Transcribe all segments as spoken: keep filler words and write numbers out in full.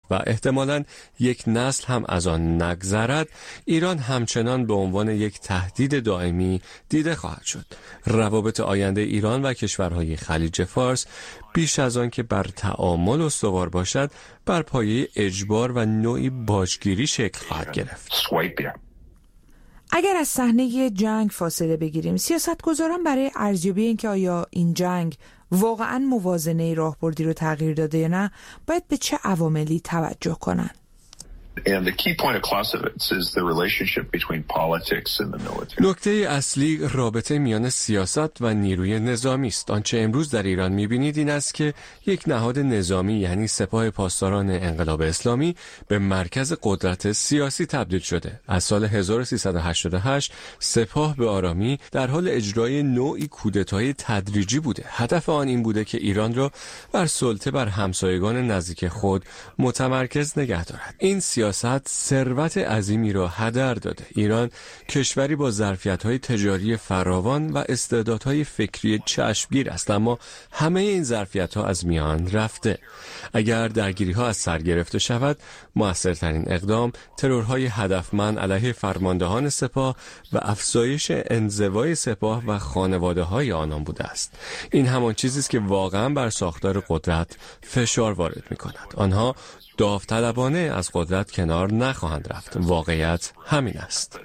و احتمالاً یک نسل هم از آن نگذرد، ایران همچنان به عنوان یک تهدید دائمی دیده خواهد شد. روابط آینده ایران و کشورهای خلیج فارس بیش از آن که بر تعامل استوار باشد، بر پایه اجبار و نوعی باجگیری شکل خواهد گرفت. اگر از صحنه جنگ فاصله بگیریم، سیاستگزاران برای ارزیابی اینکه آیا این جنگ واقعاً موازنه راهبردی رو تغییر داده یا نه، باید به چه عواملی توجه کنند؟ And the key point of Clausewitz is the relationship between politics and the military. نکته اصلی رابطه میان سیاست و نیروی نظامی است. آنچه امروز در ایران می‌بینید این است که یک نهاد نظامی یعنی سپاه پاسداران انقلاب اسلامی به مرکز قدرت سیاسی تبدیل شده. از سال هزار و سیصد و هشتاد و هشت سپاه به آرامی در حال اجرای نوعی کودتای تدریجی بوده. هدف آن این بوده که ایران را بر سلطه بر همسایگان نزدیک خود متمرکز نگه دارد. این سیاست ثروت عظیمی را هدر داده. ایران کشوری با ظرفیت‌های تجاری فراوان و استعدادهای فکری چشمگیر است، اما همه این ظرفیت‌ها از میان رفته. اگر درگیری‌ها از سر گرفته شود، موثرترین اقدام ترورهای هدفمند علیه فرماندهان سپاه و افزایش انزوای سپاه و خانواده‌های آنان بوده است. این همان چیزی است که واقعاً بر ساختار قدرت فشار وارد می‌کند. آنها داوطلبانه از قدرت کنار نخواهند رفت. واقعیت همین است.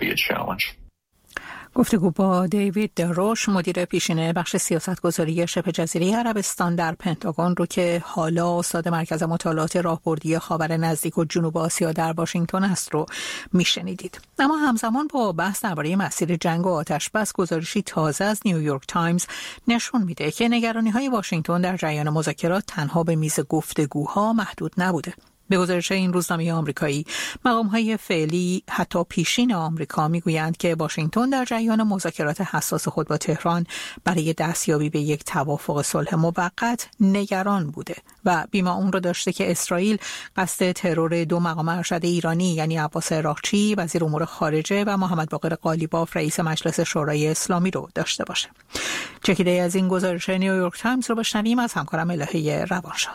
گفتگو با دیوید دروش، مدیر پیشین بخش سیاستگذاری شبه جزیره عربستان در پنتاگون رو که حالا استاد مرکز مطالعات راهبردی خاور نزدیک و جنوب آسیا در واشنگتن است رو میشنیدید. اما همزمان با بحث درباره مسیر جنگ و آتش‌بس، گزارشی تازه از نیویورک تایمز نشون میده که نگرانی‌های واشنگتن در جریان مذاکرات تنها به میز گفتگوها محدود نبوده. به گزارش این روزنامه آمریکایی، مقام‌های فعلی حتی پیشین آمریکا میگویند که واشنگتن در جریان مذاکرات حساس خود با تهران برای دستیابی به یک توافق صلح موقت نگران بوده و بیما اون رو داشته که اسرائیل قصد ترور دو مقام ارشد ایرانی یعنی عباس عراقچی وزیر امور خارجه و محمد باقر قالیباف رئیس مجلس شورای اسلامی رو داشته باشه. چکیده از این گزارش نیویورک تایمز رو بشنویم از همکارم الهه روانشاد.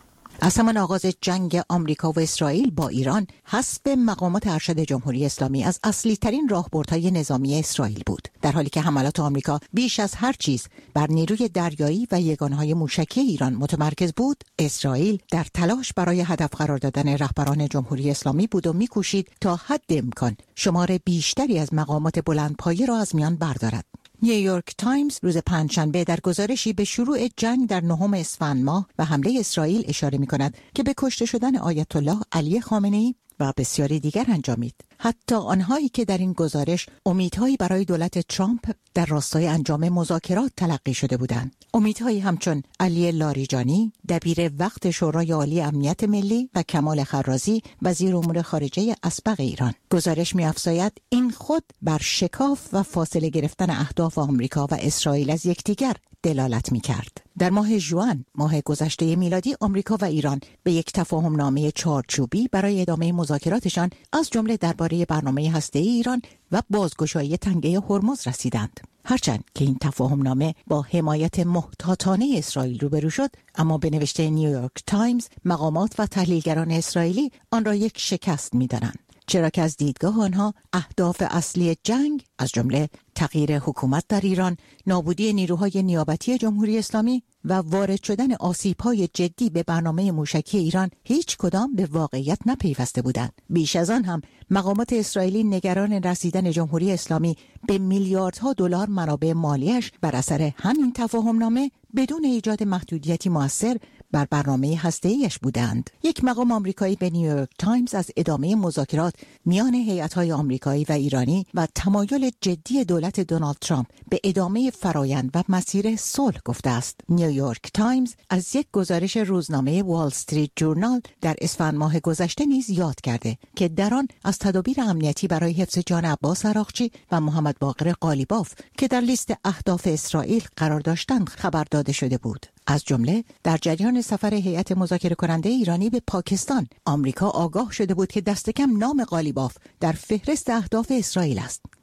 از همان آغاز جنگ آمریکا و اسرائیل با ایران، حسب مقامات ارشد جمهوری اسلامی از اصلی ترین راهبردهای نظامی اسرائیل بود، در حالی که حملات آمریکا بیش از هر چیز بر نیروی دریایی و یگانهای موشکی ایران متمرکز بود. اسرائیل در تلاش برای هدف قرار دادن رهبران جمهوری اسلامی بود و می‌کوشید تا حد امکان شمار بیشتری از مقامات بلندپایه را از میان بردارد. نیویورک تایمز روز پنجشنبه در گزارشی به شروع جنگ در نهم اسفند ماه و حمله اسرائیل اشاره می‌کند که به کشته شدن آیت الله علی خامنه‌ای و بسیاری دیگر انجامید. حتی آنهایی که در این گزارش امیدهایی برای دولت ترامپ در راستای انجام مذاکرات تلقی شده بودند. امیدهایی همچون علی لاریجانی دبیر وقت شورای عالی امنیت ملی و کمال خرازی وزیر امور خارجه اسبق ایران. گزارش می‌افزاید این خود بر شکاف و فاصله گرفتن اهداف آمریکا و اسرائیل از یکدیگر دلالت می‌کرد. در ماه ژوئن ماه گذشته میلادی، آمریکا و ایران به یک تفاهم نامه چارچوبی برای ادامه مذاکراتشان از جمله درباره برنامه هسته‌ای ایران و بازگشایی تنگه هرمز رسیدند. هرچند که این تفاهم نامه با حمایت محتاطانه اسرائیل روبرو شد، اما به نوشته نیویورک تایمز مقامات و تحلیلگران اسرائیلی آن را یک شکست می‌دانند، چرا که از دیدگاه آنها اهداف اصلی جنگ از جمله تغییر حکومت در ایران، نابودی نیروهای نیابتی جمهوری اسلامی و وارد شدن آسیب‌های جدی به برنامه موشکی ایران هیچ کدام به واقعیت نپیوسته بودند. بیش از آن هم مقامات اسرائیلی نگران رسیدن جمهوری اسلامی به میلیاردها دلار منابع مالیش بر اثر همین تفاهمنامه بدون ایجاد محدودیتی مؤثر بر برنامه هسته‌ایش بودند. یک مقام آمریکایی به نیویورک تایمز از ادامه مذاکرات میان هیئت‌های آمریکایی و ایرانی و تمایل جدی دولت دونالد ترامپ به ادامه فرایند و مسیر صلح گفته است. نیویورک تایمز از یک گزارش روزنامه وال استریت جورنال در اسفند ماه گذشته نیز یاد کرده که در آن از تدابیر امنیتی برای حفظ جان عباس عراقچی و محمد باقر قالیباف که در لیست اهداف اسرائیل قرار داشتند خبر داده شده بود. از جمله در جریان سفر هیئت مذاکره کننده ایرانی به پاکستان، آمریکا آگاه شده بود که دست کم نام قالیباف در فهرست اهداف اسرائیل است.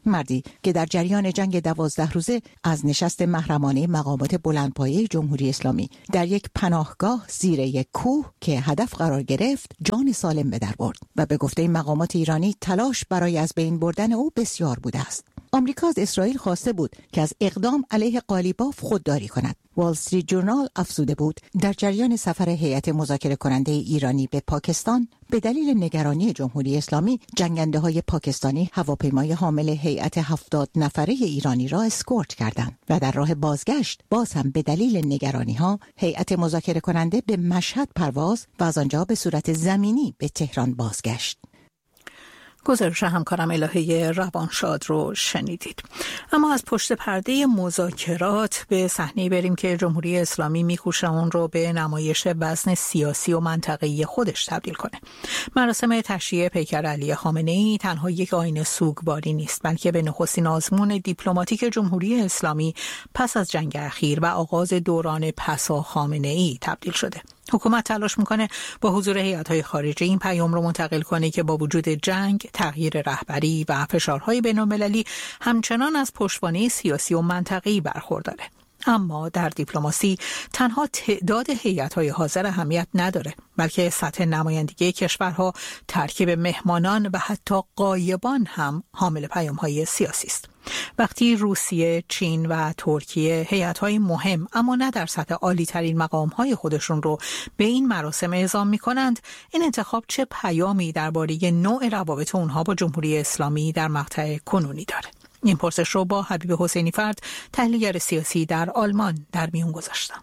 مردی که در جریان جنگ دوازده روزه از نشست محرمانه مقامات بلندپایه جمهوری اسلامی در یک پناهگاه زیر یک کوه که هدف قرار گرفت جان سالم به در برد و به گفته مقامات ایرانی تلاش برای از بین بردن او بسیار بوده است. آمریکا از اسرائیل خواسته بود که از اقدام علیه قالیباف خودداری کند. وال استریت جورنال افزوده بود در جریان سفر هیئت مذاکره کننده ایرانی به پاکستان به دلیل نگرانی جمهوری اسلامی جنگنده‌های پاکستانی هواپیمای حامل هیئت هفتاد نفره ایرانی را اسکورت کردند و در راه بازگشت باز هم به دلیل نگرانی‌ها هیئت مذاکره کننده به مشهد پرواز و از آنجا به صورت زمینی به تهران بازگشت. گزارش همکارم الهه روانشاد رو شنیدید. اما از پشت پرده مذاکرات به صحنه بریم که جمهوری اسلامی می‌کوشه اون رو به نمایش وزن سیاسی و منطقه‌ای خودش تبدیل کنه. مراسم تشییع پیکر علی خامنه‌ای تنها یک آیین سوگواری نیست، بلکه به نخستین آزمون دیپلماتیک جمهوری اسلامی پس از جنگ اخیر و آغاز دوران پسا خامنه‌ای تبدیل شده. حکومت تلاش میکنه با حضور هیئت‌های خارجی این پیام رو منتقل کنه که با وجود جنگ، تغییر رهبری و فشارهای بین‌المللی همچنان از پشتوانه سیاسی و منطقه‌ای برخورداره. اما در دیپلماسی تنها تعداد هیئت‌های حاضر اهمیت نداره، بلکه سطح نمایندگی کشورها، ترکیب مهمانان و حتی غایبان هم حامل پیام‌های سیاسی است. وقتی روسیه، چین و ترکیه هیئت‌های مهم اما نه در سطح عالی‌ترین مقام‌های خودشون رو به این مراسم اعزام می‌کنند، این انتخاب چه پیامی درباره نوع روابط اونها با جمهوری اسلامی در مقطع کنونی داره؟ این پرسش رو با حبیب حسینی فرد، تحلیلگر سیاسی در آلمان، در میون گذاشتم.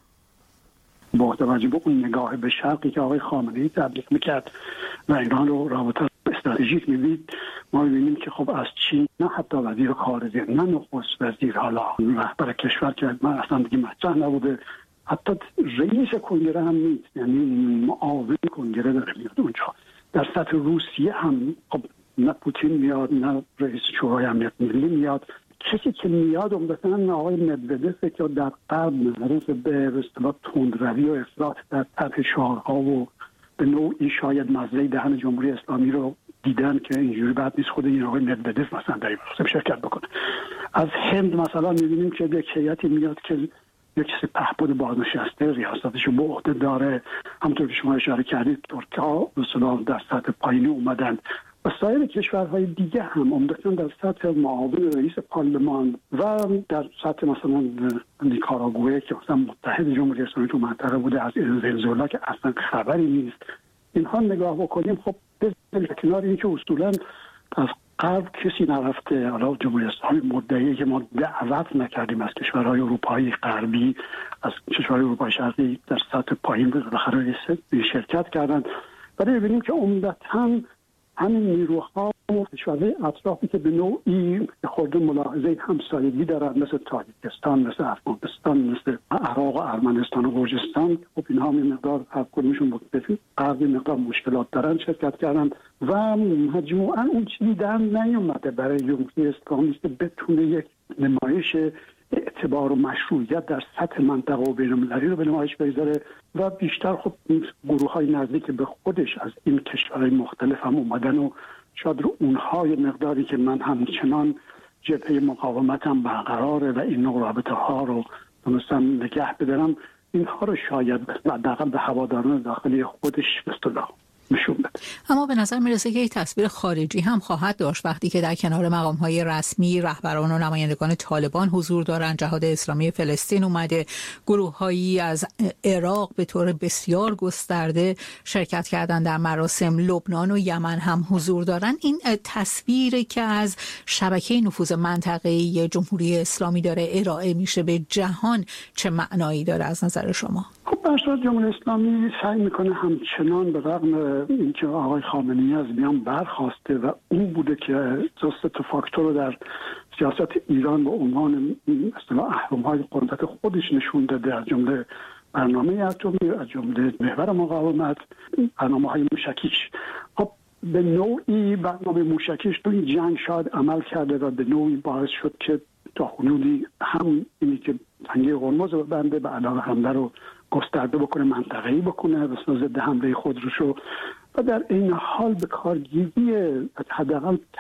با توجه به اون نگاه به شرقی که آقای خامنه‌ای تبلیغ میکرد و ایران رو رابطه استراتژیک می‌دید، ما می‌بینیم که خب از چین نه حتی وزیر خارجه، نه نخست وزیر، حالا رهبر کشور که من اصلا دیگه مطرح نبوده، حتی رئیس کنگره هم نیست، یعنی معاون کنگره داره میاد اونجا. در سطح روسیه هم خب نه پوتین میاد، نه رئیس شورای امنیت ملی میاد. کسی که میاد عمدتاً آقای مدودف که در غرب معروف به اصطلاح تندروی و افراط در طرح شعارها و به نوعی شاید مزه دهن جمهوری اسلامی رو دیدن که اینجوری بعد نیست خود این آقای مدودف مثلا در این مراسم شرکت بکنه. از هند مثلا میبینیم که یک هیئتی میاد که یک پهپاد بازنشسته ریاستش رو به عهده داره. همونطور که شما اشاره کردید ترک‌ها به اصطلاح در سطح پایینی اومدن و سایر کشورهای دیگه هم عمدتاً در سطح معاون رئیس پارلمان و در سطح مثلا نیکاراگوئه که مثلا متحد جمهوری اسلامی تو منطقه بوده، از ونزوئلا که اصلا خبری نیست. اینها نگاه بکنیم خب به کنار اینکه اصولاً از غرب کسی نرفته، حالا جمهوری اسلامی مدعیه که ما دعوت نکردیم از کشورهای اروپایی غربی، از کشورهای اروپای شرقی در سطح پایین بالاخره شرکت کردن. ولی ببینیم که عمدتاً همین نیروها و کشورهای اطرافی که به نوعی خورده ملاحظه همسایگی دارن، مثل تاجیکستان، مثل افغانستان، مثل عراق و ارمنستان و گرجستان، خب اینها هم مقدار هر کدومشون مختلفی قرض مقدار مشکلات دارن شرکت کردن و مجموعاً اون چیزی در نیومده برای جمهوری اسلامی که بتونه یک نمایش اعتبار و مشروعیت در سطح منطقه و بین‌المللی رو به نمایش بگذاره و بیشتر خب گروه‌های نزدیک به خودش از این کشورهای مختلف هم اومدن و شاید رو اونها یه مقداری که من همچنان جبهه مقاومتم برقراره و این نوع رابطه ها رو مثلا نگه بدارم، اینها رو شاید حداقل به هواداران داخلی خودش به اصطلاح نشون بده. اما به نظر میرسه که یک تصویر خارجی هم خواهد داشت وقتی که در کنار مقام‌های رسمی رهبران و نمایندگان طالبان حضور دارند. جهاد اسلامی فلسطین اومده، گروه‌هایی از عراق به طور بسیار گسترده شرکت کردن در مراسم، لبنان و یمن هم حضور دارن. این تصویری که از شبکه نفوذ منطقه‌ای جمهوری اسلامی داره ارائه میشه به جهان چه معنایی داره از نظر شما؟ خب برای جمهوری اسلامی سعی میکنه همچنان به رغم اینکه آقای خامنه‌ای از میان برخواسته و اون بوده که جست فاکتور رو در سیاست ایران به عنوان اصطلاح اهرم‌های قدرت خودش نشون داده، از جمله برنامه اتمی، از جمله محور مقاومت، برنامه‌های موشکیش. خب به نوعی برنامه موشکیش تو این جنگ شاید عمل کرده و به نوعی باعث شد که تا حدودی هم اینی که تنگه قرمز رو بنده به علاقه حمله رو گسترده بکنه، منطقه‌ای بکنه، به ضد حمله خودروشو و در این حال به کارگیری حداقل تهدید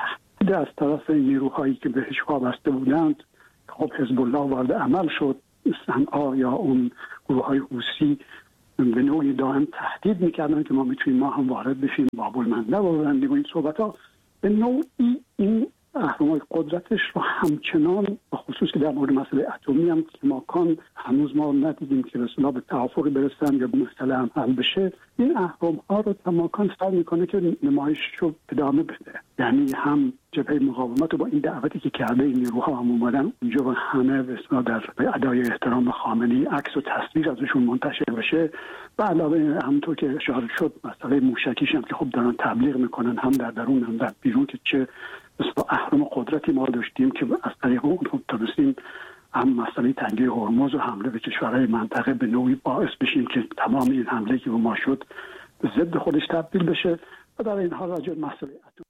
بوده از طرف نیروهایی که بهش وابسته بودند. خب حزب الله وارد عمل شد، صنعا یا اون گروه‌های حوثی به نوعی دائم تهدید میکردن که ما میتونیم ما هم وارد بشیم، بابل منده و رندیم و این صحبت ها. به نوعی این اهرم‌های قدرتش رو همچنان، به خصوص که در مورد مسئله اتمی هم که ماکان هنوز ما ندیدیم که به اصطلاح به توافقی برسن یا مسئله هم حل بشه، این اهرم‌ها رو تماکان سعی میکنه که نمایش رو ادامه بده. یعنی هم جبهه مقاومت رو با این دعوتی که کرده این نیروها هم اومدن اونجا و همه به اصطلاح در ادای احترام به خامنه‌ای عکس و تصویر ازشون منتشر بشه. به علاوه همونطور که اشاره شد مسئله موشکیش هم که خب دارن تبلیغ میکنن، هم در درون هم در بیرون، که چه مثلا اهرم قدرتی ما داشتیم که از طریق اون تونستیم هم مسئله تنگه هرمز و حمله به کشورهای منطقه به نوعی باعث بشیم که تمام این حمله که به ما شد به ضد خودش تبدیل بشه. و در این حال راجع به مسئله اتم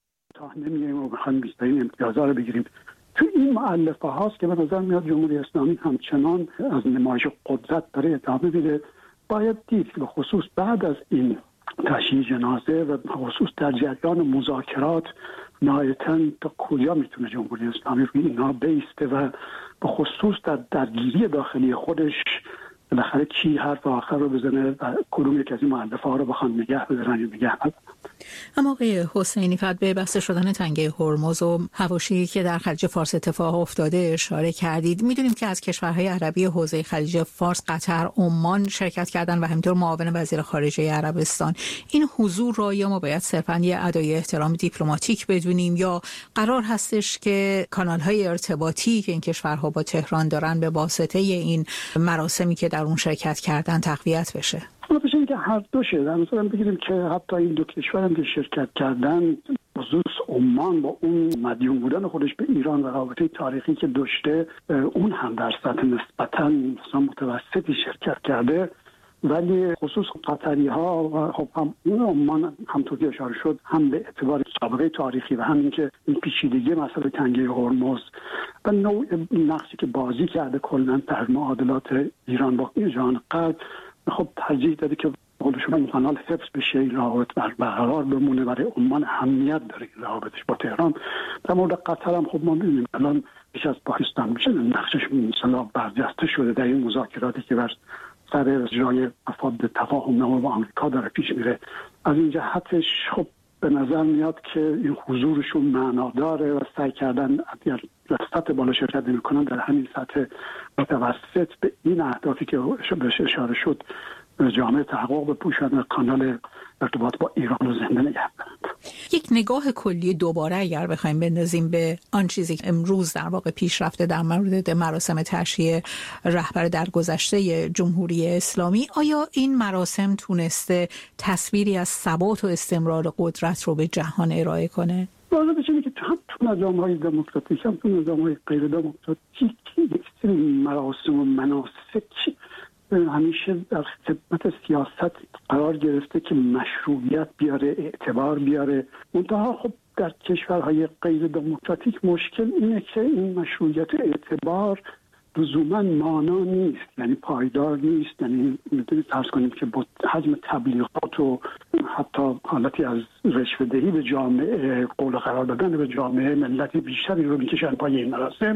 تا نمیایم و بخوایم بیشترین امتیازها رو بگیریم. تو این مؤلفه هاست که به نظر میاد جمهوری اسلامی همچنان از نمایش قدرت برای ادامه میده. باید دید که به خصوص بعد از این تشییع جنازه و خصوص در جریان مذاکرات نهایتاً تا کجا میتونه جمهوری اسلامی روی اینا بیسته و به خصوص در درگیری داخلی خودش بالاخره کی حرف آخر رو بزنه و کدوم یک از این مؤلفه ها رو بخوان نگه بدارن یا نگه ندارن. اما آقای حسینی فقط به بسته شدن تنگه هرمز و حواشی که در خلیج فارس اتفاق افتاده اشاره کردید. میدونیم که از کشورهای عربی حوزه خلیج فارس قطر، عمان شرکت کردن و همینطور معاون وزیر خارجه عربستان. این حضور را یا ما باید صرفاً یه ادای احترام دیپلماتیک بدونیم یا قرار هستش که کانال‌های ارتباطی که این کشورها با تهران دارن به واسطه این مراسمی که در اون شرکت کردن تقویت بشه؟ بشه این که هر دو شده. مثلا بگیریم که حتی این دو کشور هم که شرکت کردن، خصوص عمان با اون مدیون بودن خودش به ایران و رابطه تاریخی که داشته، اون هم در سطح نسبتاً مثلا متوسطی شرکت کرده. ولی خصوص قطری ها و خب هم اون عمان همطور که اشاره شد هم به اعتبار سابقه تاریخی و هم اینکه این پیچیدگی مسئله تنگه هرمز و نوع نقشی که بازی کرده کلاً در معادلات ایران با جهان غرب، خب ترجیح داده که خودشون این کانال حفظ بشه، این رابط برقرار بمونه. برای عمان اهمیت داره این رابطش با تهران. در مورد قطر هم خب ما می‌بینیم الان بیش از پاکستان میشه نقشش مثلا برجسته شده در این مذاکراتی که بر سر جای مفاد تفاهم نامه با آمریکا داره پیش میره. از این جهتش خب به نظر میاد که این حضورشون معناداره و سعی کردن اگر سطح بالا شرکت نمی‌کنن در همین سطح متوسط به این اهدافی که بهش اشاره شد جامعه تحقق بپوشن و کانال ارتباط با ایران رو زنده نگه دارند. یک نگاه کلی دوباره اگر بخوایم بندازیم به آن چیزی که امروز در واقع پیش رفته در مورد مراسم تشییع رهبر درگذشته جمهوری اسلامی، آیا این مراسم تونسته تصویری از ثبات و استمرار قدرت رو به جهان ارائه کنه؟ واضح بشه که هم تو نظام‌های دموکراتیک هم تو نظام‌های غیر دموکراتیک یک سری مراسم و مناسک همیشه در خدمت سیاست قرار گرفته که مشروعیت بیاره، اعتبار بیاره. منتها خب در کشورهای غیر دموکراتیک مشکل اینه که این مشروعیت اعتبار لزوما مانا نیست، یعنی پایدار نیست. یعنی میتونید فرض کنیم که با حجم تبلیغات و حتی حالتی از رشوه‌دهی به جامعه، قول قرار دادن به جامعه، ملت بیشتری رو میکشن پای این مراسم،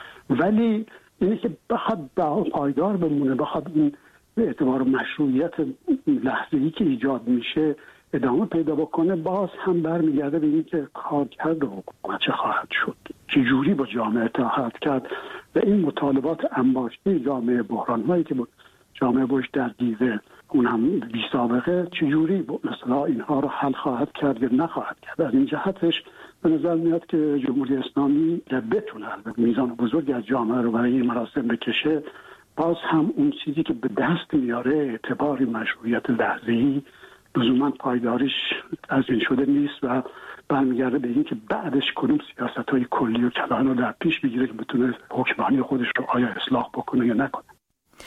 ولی اینه که بخواد پایدار بمونه، بخواد این به اعتبار مشروعیت لحظه‌ای که ایجاد میشه ادامه پیدا بکنه، باز هم برمیگرده به این که کارکرد حکومت چه خواهد شد، چه جوری با جامعه خواهد کرد و این مطالبات انباشته جامعه، بحران‌هایی که جامعه باش درگیره، اون هم بی سابقه، چه جوری مثلا اینها رو حل خواهد کرد یا نخواهد کرد. از این جهتش به نظر میاد که جمهوری اسلامی بتونه میزان بزرگی از جامعه رو برای این مراسم بکشه، باز هم اون چیزی که به دست میاره اعتباری مشروعیت لحظه‌ای لزوما پایداریش از این شده نیست و برمیگرده به این که بعدش کدوم سیاست‌های کلی و کلان رو در پیش بگیره که بتونه حکمرانی خودش رو آیا اصلاح بکنه یا نکنه.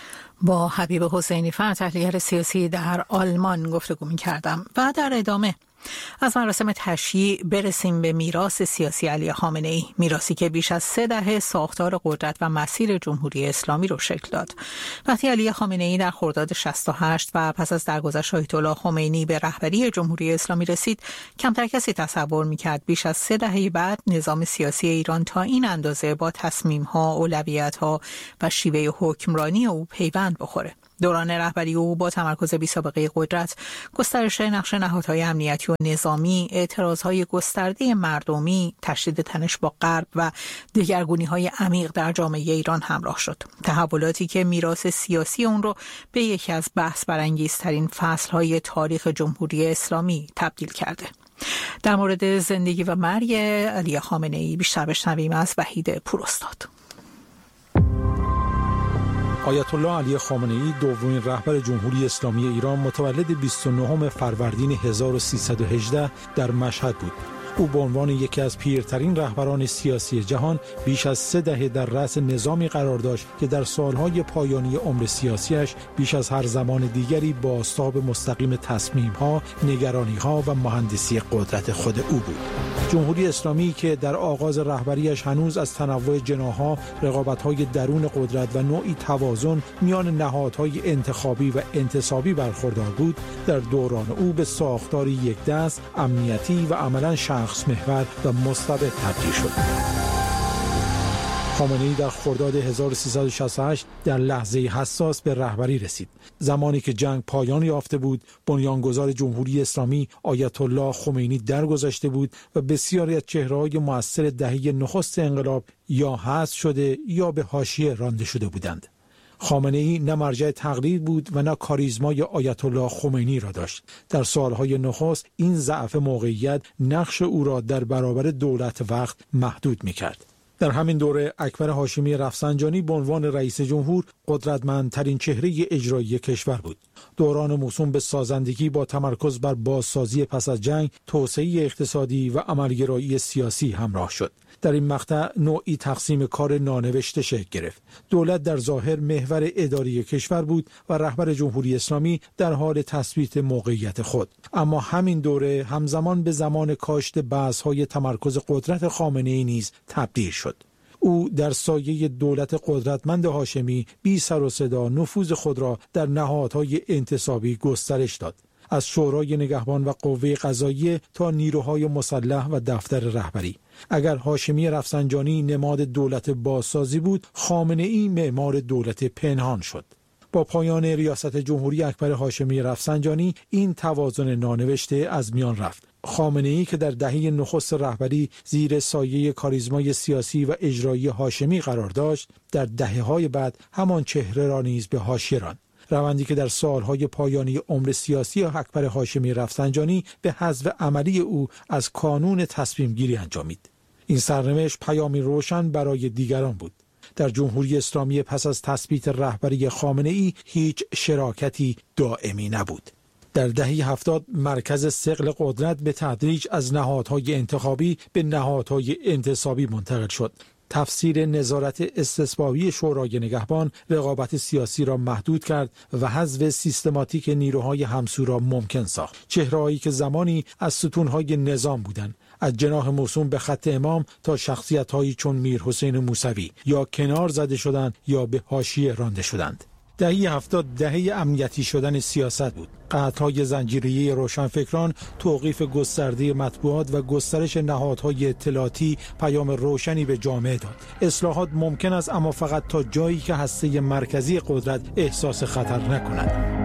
با حبیب حسینی فر، تحلیلگر سیاسی در آلمان گفتگو می‌کردم و در ادامه از مراسم تشییع برسیم به میراث سیاسی علی خامنه‌ای، میراثی که بیش از سه دهه ساختار قدرت و مسیر جمهوری اسلامی رو شکل داد. وقتی علی خامنه‌ای در خرداد شصت و هشت و پس از درگذشت آیت الله خمینی به رهبری جمهوری اسلامی رسید، کمتر کسی تصور می‌کرد بیش از سه دهه بعد نظام سیاسی ایران تا این اندازه با تصمیم‌ها، اولویت‌ها و شیوه حکمرانی او پیوند بخوره. دوران رهبری او با تمرکز بی‌سابقه قدرت، گسترش نقش نهادهای امنیتی و نظامی، اعتراضهای گسترده مردمی، تشدید تنش با غرب و دگرگونی‌های عمیق در جامعه ایران همراه شد. تحولاتی که میراث سیاسی اون رو به یکی از بحث برانگیزترین فصل‌های تاریخ جمهوری اسلامی تبدیل کرده. در مورد زندگی و مرگ علی خامنه‌ای بیشتر بشنویم از وحید پوراستاد. آیت الله علی خامنه‌ای دومین رهبر جمهوری اسلامی ایران متولد بیست و نهم فروردین هزار و سیصد و هجده در مشهد بود. او به عنوان یکی از پیرترین رهبران سیاسی جهان بیش از سه دهه در رأس نظامی قرار داشت که در سالهای پایانی عمر سیاسیش بیش از هر زمان دیگری بازتاب مستقیم تصمیم‌ها، نگرانی‌ها و مهندسی قدرت خود او بود. جمهوری اسلامی که در آغاز رهبریش هنوز از تنوع جناح‌ها، رقابت‌های درون قدرت و نوعی توازن میان نهادهای انتخابی و انتصابی برخوردار بود، در دوران او به ساختاری یک دست، امنیتی و عملاً شخص محور و مستبد تبدیل شد. خامنه‌ای در خرداد هزار و سیصد و شصت و هشت در لحظه حساس به رهبری رسید. زمانی که جنگ پایان یافته بود، بنیانگذار جمهوری اسلامی آیت الله خمینی درگذشته بود و بسیاری از چهره‌های مؤثر دهه نخست انقلاب یا حذف شده یا به حاشیه رانده شده بودند. خامنه‌ای نه مرجع تقلید بود و نه کاریزمای آیت الله خمینی را داشت. در سالهای نخست این ضعف موقعیت نقش او را در برابر دولت وقت محدود می‌کرد. در همین دوره اکبر هاشمی رفسنجانی به عنوان رئیس جمهور قدرتمندترین چهره اجرایی کشور بود. دوران موسوم به سازندگی با تمرکز بر بازسازی پس از جنگ، توسعه اقتصادی و عملگرایی سیاسی همراه شد. در این مقطع نوعی تقسیم کار نانوشته شکل گرفت. دولت در ظاهر محور اداری کشور بود و رهبر جمهوری اسلامی در حال تثبیت موقعیت خود. اما همین دوره همزمان به زمان کاشت بحث‌های تمرکز قدرت خامنه‌ای نیز تبدیل شد. او در سایه دولت قدرتمند هاشمی بی سر و صدا نفوذ خود را در نهادهای انتصابی گسترش داد. از شورای نگهبان و قوه قضاییه تا نیروهای مسلح و دفتر رهبری. اگر هاشمی رفسنجانی نماد دولت بازسازی بود، خامنه‌ای معمار دولت پنهان شد. با پایان ریاست جمهوری اکبر هاشمی رفسنجانی این توازن نانوشته از میان رفت. خامنه‌ای که در دهه نخست رهبری زیر سایه کاریزمای سیاسی و اجرایی هاشمی قرار داشت، در دهه‌های بعد همان چهره را نیز به حاشیه راند. روندی که در سالهای پایانی عمر سیاسی اکبر هاشمی رفسنجانی به حذف عملی او از کانون تصمیم گیری انجامید. این سرنوشت پیامی روشن برای دیگران بود. در جمهوری اسلامی پس از تثبیت رهبری خامنه‌ای هیچ شراکتی دائمی نبود. در دهه هفتاد مرکز ثقل قدرت به تدریج از نهادهای انتخابی به نهادهای انتصابی منتقل شد. تفسیر نظارت استثبابی شورای نگهبان رقابت سیاسی را محدود کرد و حذف سیستماتیک نیروهای همسو را ممکن ساخت. چهره‌هایی که زمانی از ستونهای نظام بودند، از جناح موسوم به خط امام تا شخصیت‌هایی چون میر حسین موسوی، یا کنار زده شدند یا به حاشیه رانده شدند. دهه هفتاد دهه امنیتی شدن سیاست بود. قطع‌های زنجیره‌ای روشنفکران، توقیف گسترده مطبوعات و گسترش نهادهای اطلاعاتی پیام روشنی به جامعه داد. اصلاحات ممکن است اما فقط تا جایی که هسته مرکزی قدرت احساس خطر نکند.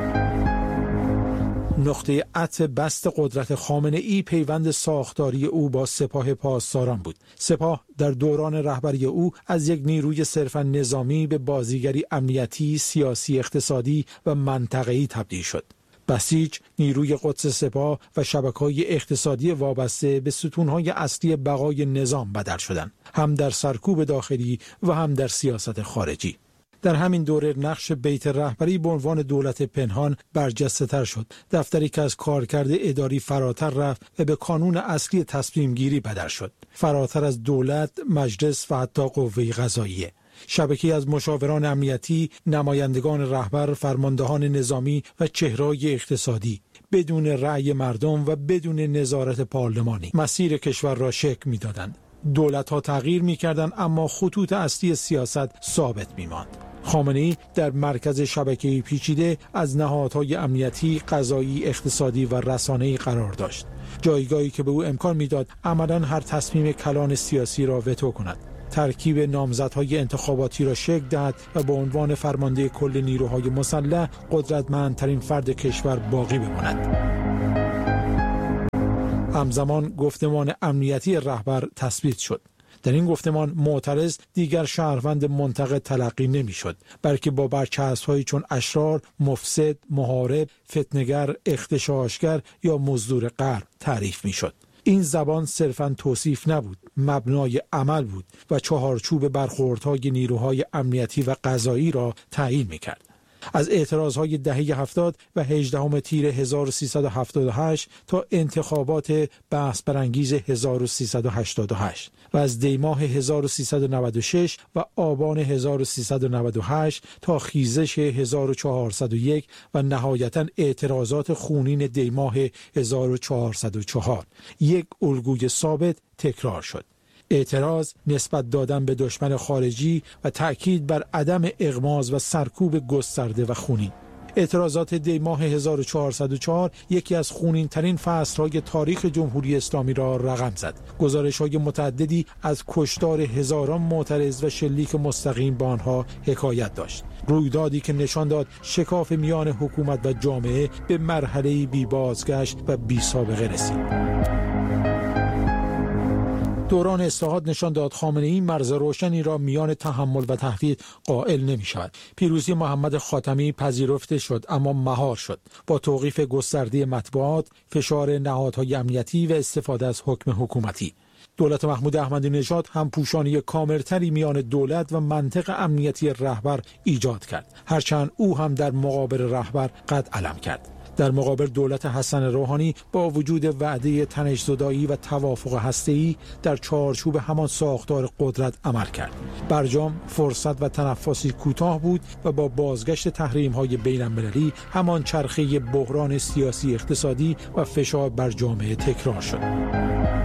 نقطه عطف بست قدرت خامنه‌ای پیوند ساختاری او با سپاه پاسداران بود. سپاه در دوران رهبری او از یک نیروی صرفاً نظامی به بازیگری امنیتی، سیاسی، اقتصادی و منطقه‌ای تبدیل شد. بسیج، نیروی قدس سپاه و شبکه‌های اقتصادی وابسته به ستون‌های اصلی بقای نظام بدل شدند، هم در سرکوب داخلی و هم در سیاست خارجی. در همین دوره نقش بیت رهبری به عنوان دولت پنهان برجسته تر شد. دفتری که از کارکرد اداری فراتر رفت و به کانون اصلی تصمیم گیری بدل شد، فراتر از دولت، مجلس و حتی قوه قضاییه. شبکه‌ای از مشاوران امنیتی، نمایندگان رهبر، فرماندهان نظامی و چهره‌های اقتصادی بدون رأی مردم و بدون نظارت پارلمانی مسیر کشور را شکل می‌دادند. دولت‌ها تغییر می‌کردند اما خطوط اصلی سیاست ثابت می‌ماند. خامنه‌ای در مرکز شبکه‌ای پیچیده از نهادهای امنیتی، قضایی، اقتصادی و رسانه‌ای قرار داشت. جایگاهی که به او امکان می‌داد عملاً هر تصمیم کلان سیاسی را وتو کند. ترکیب نامزدهای انتخاباتی را شکل داد و به عنوان فرمانده کل نیروهای مسلح قدرتمندترین فرد کشور باقی بماند. همزمان گفتمان امنیتی رهبر تثبیت شد. در این گفتمان معترض دیگر شهروند منتقد تلقی نمی‌شد، بلکه با برچسب‌هایی چون اشرار، مفسد، محارب، فتنه‌گر، اغتشاشگر یا مزدور غرب تعریف می‌شد. این زبان صرفاً توصیف نبود، مبنای عمل بود و چهارچوب برخوردهای نیروهای امنیتی و قضایی را تعیین می‌کرد. از اعتراضهای دهه هفتاد و هجدهم تیر هزار و سیصد و هفتاد و هشت تا انتخابات بحث برانگیز هزار و سیصد و هشتاد و هشت و از دیماه هزار و سیصد و نود و شش و آبان هزار و سیصد و نود و هشت تا خیزش هزار و چهارصد و یک و نهایتاً اعتراضات خونین دیماه هزار و چهارصد و چهار یک الگوی ثابت تکرار شد. اعتراض، نسبت دادن به دشمن خارجی و تأکید بر عدم اغماض و سرکوب گسترده و خونین. اعتراضات دیماه هزار و چهارصد و چهار یکی از خونین ترین فصل‌های تاریخ جمهوری اسلامی را رقم زد. گزارش‌های متعددی از کشتار هزاران معترض و شلیک مستقیم به آنها حکایت داشت. رویدادی که نشان داد شکاف میان حکومت و جامعه به مرحله‌ای بی بازگشت و بی سابقه رسید. دوران اصلاحات نشان داد خامنه‌ای مرز روشنی را میان تحمل و تهدید قائل نمی شود. پیروزی محمد خاتمی پذیرفته شد اما مهار شد با توقیف گسترده مطبوعات، فشار نهادهای امنیتی و استفاده از حکم حکومتی. دولت محمود احمدی نژاد هم پوشانی کاملتری میان دولت و منطق امنیتی رهبر ایجاد کرد، هرچند او هم در مقابل رهبر قد علم کرد. در مقابل دولت حسن روحانی با وجود وعده تنش‌زدایی و توافق هسته‌ای در چارچوب همان ساختار قدرت عمل کرد. برجام فرصت و تنفسی کوتاه بود و با بازگشت تحریم‌های بین‌المللی همان چرخه بحران سیاسی اقتصادی و فشار بر جامعه تکرار شد.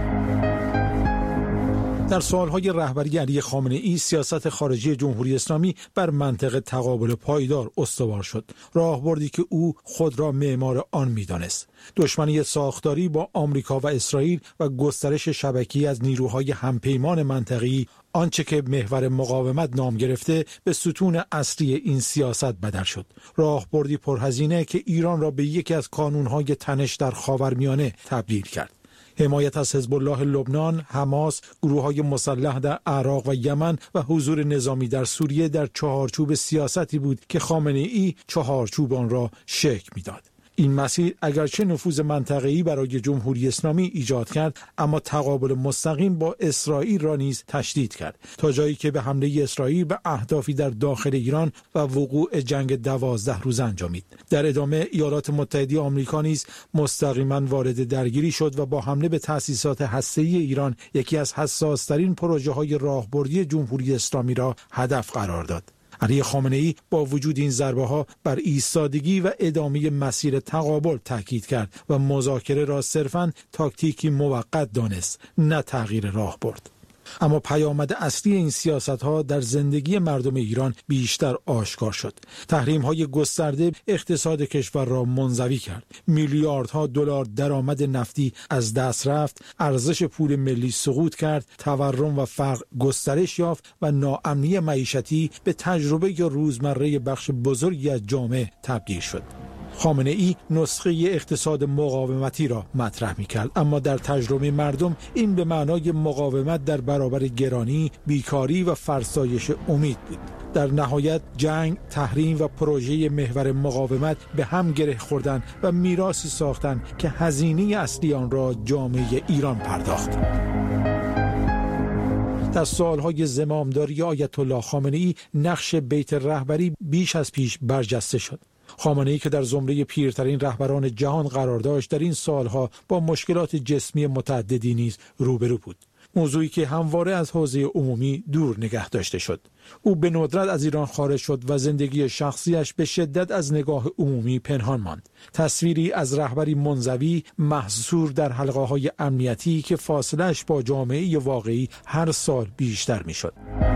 در سالهای رهبری علی خامنه‌ای سیاست خارجی جمهوری اسلامی بر منطق تقابل پایدار استوار شد، راهبردی که او خود را معمار آن می‌دانست. دشمنی ساختاری با آمریکا و اسرائیل و گسترش شبکه‌ای از نیروهای همپیمان منطقه‌ای، آنچه که محور مقاومت نام گرفته، به ستون اصلی این سیاست بدل شد. راهبردی پرهزینه که ایران را به یکی از کانون‌های تنش در خاورمیانه تبدیل کرد. حمایت از حزب الله لبنان، حماس، گروه‌های مسلح در عراق و یمن و حضور نظامی در سوریه در چهارچوب سیاستی بود که خامنه‌ای چهارچوب آن را شکل می‌داد. این مسیر اگرچه نفوذ منطقه‌ای برای جمهوری اسلامی ایجاد کرد، اما تقابل مستقیم با اسرائیل را نیز تشدید کرد، تا جایی که به حمله اسرائیل به اهدافی در داخل ایران و وقوع جنگ دوازده روزه انجامید. در ادامه ایالات متحده آمریکا نیز مستقیما وارد درگیری شد و با حمله به تأسیسات هسته‌ای ایران یکی از حساس‌ترین پروژه‌های راهبردی جمهوری اسلامی را هدف قرار داد. علی خامنه‌ای با وجود این ضربه‌ها بر ایستادگی و ادامه مسیر تقابل تاکید کرد و مذاکره را صرفاً تاکتیکی موقت دانست، نه تغییر راهبرد. اما پیامد اصلی این سیاست‌ها در زندگی مردم ایران بیشتر آشکار شد. تحریم‌های گسترده اقتصاد کشور را منزوی کرد. میلیاردها دلار درآمد نفتی از دست رفت، ارزش پول ملی سقوط کرد، تورم و فقر گسترش یافت و ناامنی معیشتی به تجربه یا روزمره بخش بزرگی از جامعه تبدیل شد. خامنه‌ای نسخه اقتصاد مقاومتی را مطرح می‌کرد، اما در تجربه مردم این به معنای مقاومت در برابر گرانی، بیکاری و فرسایش امید بود. در نهایت جنگ، تحریم و پروژه محور مقاومت به هم گره خوردند و میراثی ساختند که هزینه اصلی آن را جامعه ایران پرداخت. در سالهای زمامداری آیت الله خامنه‌ای نقش بیت رهبری بیش از پیش برجسته شد. خامنه‌ای که در زمره پیرترین رهبران جهان قرار داشت، در این سالها با مشکلات جسمی متعددی نیز روبرو بود. موضوعی که همواره از حوزه عمومی دور نگه داشته شد. او به ندرت از ایران خارج شد و زندگی شخصیش به شدت از نگاه عمومی پنهان ماند. تصویری از رهبری منزوی محصور در حلقه‌های امنیتی که فاصله‌اش با جامعه واقعی هر سال بیشتر می‌شد.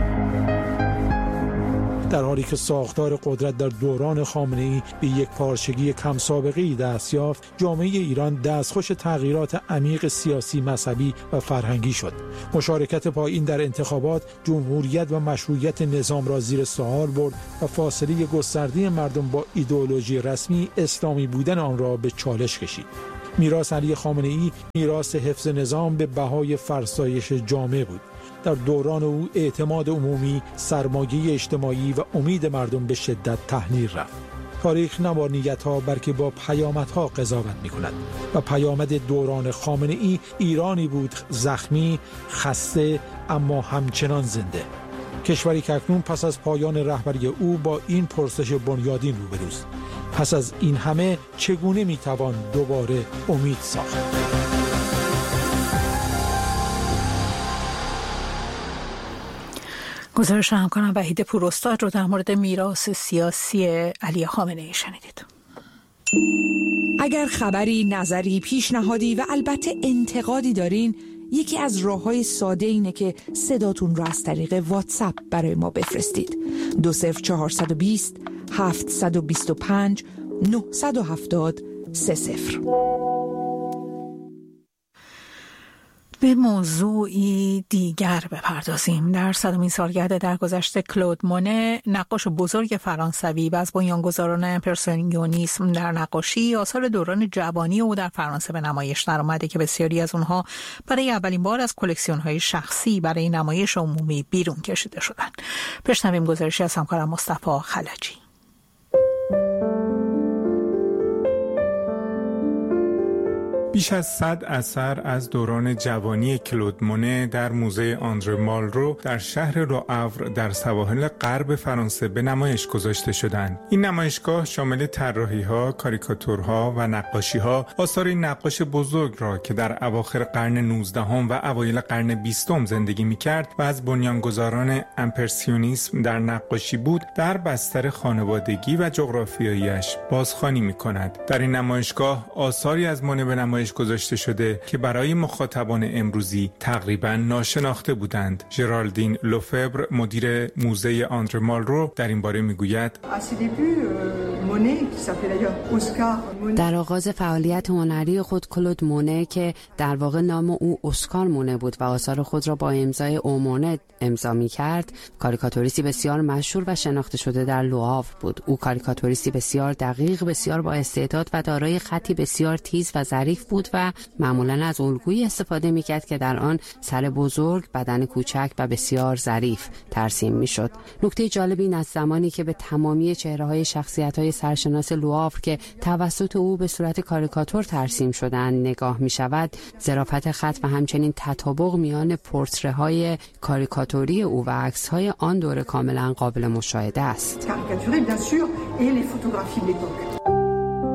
در حالی که ساختار قدرت در دوران خامنه‌ای به یک پارچگی کم سابقه‌ای دست یافت، جامعه ایران دستخوش تغییرات عمیق سیاسی، مذهبی و فرهنگی شد. مشارکت پایین در انتخابات جمهوریت و مشروعیت نظام را زیر سوال برد و فاصله گسترده مردم با ایدئولوژی رسمی اسلامی بودن آن را به چالش کشید. میراث علی خامنه‌ای میراث حفظ نظام به بهای فرسایش جامعه بود. در دوران او اعتماد عمومی، سرمایه اجتماعی و امید مردم به شدت تحلیل رفت. تاریخ نه با نیت‌ها بلکه با پیامدها قضاوت می‌کند و پیامد دوران خامنه‌ای ایرانی بود زخمی، خسته اما همچنان زنده. کشوری که اکنون پس از پایان رهبری او با این پرسش بنیادین روبروست: پس از این همه چگونه می‌توان دوباره امید ساخت؟ گزارش همکارم وحید پوراستاد رو در مورد میراث سیاسی علی خامنه‌ای شنیدید. اگر خبری، نظری، پیشنهادی و البته انتقادی دارین، یکی از راه‌های ساده اینه که صداتون رو از طریق واتساپ برای ما بفرستید. دو صفر چهارصد و بیست هفتصد و بیست و پنج نهصد و هفتاد سه صفر. به موضوعی دیگر بپردازیم. در صدمین سالگرد درگذشت کلود مونه، نقاش بزرگ فرانسوی و از بنیانگذاران امپرسیونیسم در نقاشی، آثار دوران جوانی او در فرانسه به نمایش درآمده که بسیاری از اونها برای اولین بار از کلکسیون‌های شخصی برای نمایش عمومی بیرون کشیده شدند. بشنویم گزارشی از همکارم مصطفی خلجی. بیش از صد اثر از دوران جوانی کلود مونه در موزه آندره مالرو در شهر لوآور در سواحل غرب فرانسه به نمایش گذاشته شدند. این نمایشگاه شامل طراحی‌ها، کاریکاتورها و نقاشی‌ها آثار این نقاش بزرگ را که در اواخر قرن نوزدهم و اوایل قرن بیستم زندگی می‌کرد و از بنیانگذاران امپرسیونیسم در نقاشی بود، در بستر خانوادگی و جغرافیایی‌اش بازخوانی می‌کند. در این نمایشگاه آثاری از مونه به نمایش گذاشته شده که برای مخاطبان امروزی تقریباً ناشناخته بودند. ژرالدین لوفبر، مدیر موزه آندره مالرو، در این باره میگوید: در آغاز فعالیت هنری خود کلود مونه که در واقع نام او اسکار مونه بود و آثار خود را با امضای او مونه امضا می‌کرد، کاریکاتوریستی بسیار مشهور و شناخته شده در لوآور بود. او کاریکاتوریستی بسیار دقیق، بسیار با استعداد و دارای خطی بسیار تیز و ظریف بود و معمولاً از الگویی استفاده می‌کرد که در آن سر بزرگ، بدن کوچک و بسیار ظریف ترسیم می‌شد. نکته جالب این از زمانی که به تمامی چهره‌های شخصیت‌های سرشناس لوآور که توسط او به صورت کاریکاتور ترسیم شدند نگاه می‌شود، ظرافت خط و همچنین تطابق میان پورتره‌های کاریکاتوری او و عکس‌های آن دوره کاملاً قابل مشاهده است.